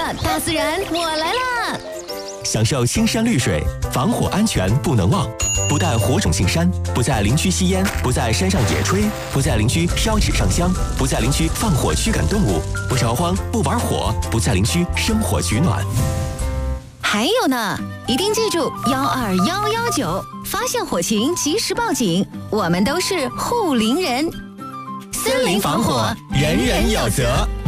啦！大自然，我来啦！ 享受青山绿水，防火安全不能忘。不但火种进山，不在林区吸烟，不在山上野炊，不在林区烧纸上香，不在林区放火驱赶动物，不烧荒，不玩火，不在林区生火取暖。 还有呢，一定记住12119，发现火情及时报警，我们都是护林人。 森林防火，人人有责。